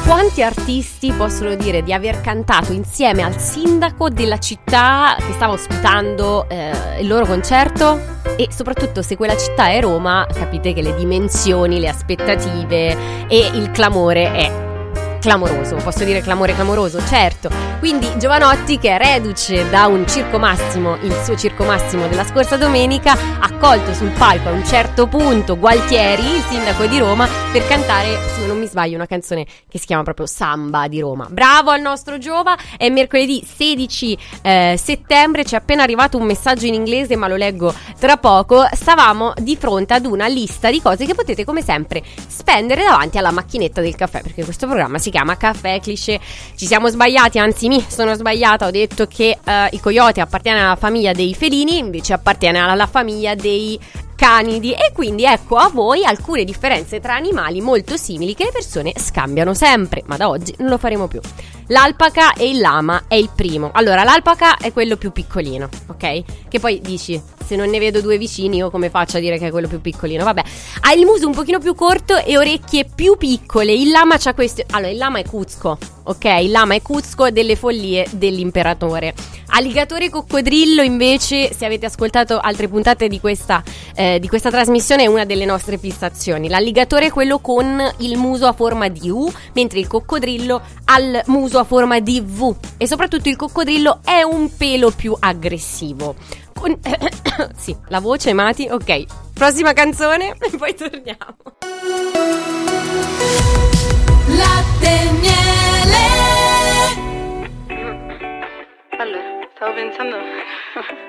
Quanti artisti possono dire di aver cantato insieme al sindaco della città che stava ospitando il loro concerto? E soprattutto, se quella città è Roma, capite che le dimensioni, le aspettative e il clamore è clamoroso. Posso dire clamore clamoroso? Certo. Quindi Jovanotti, che è reduce da un Circo Massimo, il suo Circo Massimo della scorsa domenica, ha accolto sul palco a un certo punto Gualtieri, il sindaco di Roma, per cantare, se non mi sbaglio, una canzone che si chiama proprio Samba di Roma. Bravo al nostro Giova. È mercoledì 16 settembre, ci è appena arrivato un messaggio in inglese, ma lo leggo tra poco. Stavamo di fronte ad una lista di cose che potete, come sempre, spendere davanti alla macchinetta del caffè, perché questo programma si chiama Caffè Cliché. Ci siamo sbagliati, anzi mi sono sbagliata, ho detto che il coyote appartiene alla famiglia dei felini, invece appartiene alla famiglia dei canidi, e quindi ecco a voi alcune differenze tra animali molto simili che le persone scambiano sempre, ma da oggi non lo faremo più. L'alpaca e il lama è il primo. Allora, l'alpaca è quello più piccolino, ok? Che poi dici, se non ne vedo due vicini, io come faccio a dire che è quello più piccolino? Vabbè, ha il muso un pochino più corto e orecchie più piccole. Il lama c'ha queste... Allora, il lama è Cuzco, ok? Il lama è Cuzco delle follie dell'imperatore. Alligatore e coccodrillo, invece, se avete ascoltato altre puntate di questa trasmissione, è una delle nostre fissazioni. L'alligatore è quello con il muso a forma di U, mentre il coccodrillo ha il muso a forma di V, e soprattutto il coccodrillo è un pelo più aggressivo. Sì, la voce, Mati. Ok, prossima canzone e poi torniamo. Latte e miele. Allora, stavo pensando